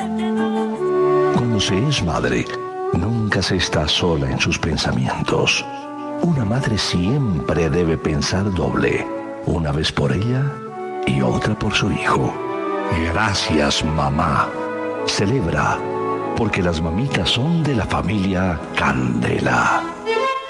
Cuando se es madre, nunca se está sola en sus pensamientos. Una madre siempre debe pensar doble, una vez por ella y otra por su hijo. Gracias, mamá. Celebra, porque las mamitas son de la familia Candela.